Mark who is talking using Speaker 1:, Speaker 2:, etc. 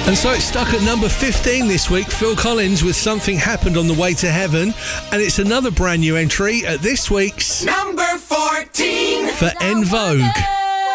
Speaker 1: And so it's stuck at number 15 this week. Phil Collins with Something Happened on the Way to Heaven. And it's another brand new entry at this week's
Speaker 2: number 14
Speaker 1: for En Vogue.